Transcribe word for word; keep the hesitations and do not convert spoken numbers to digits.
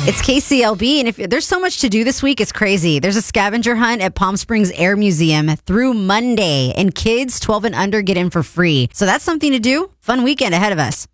It's K C L B, and if there's so much to do this week, it's crazy. There's a scavenger hunt at Palm Springs Air Museum through Monday, and kids twelve and under get in for free. So that's something to do. Fun weekend ahead of us.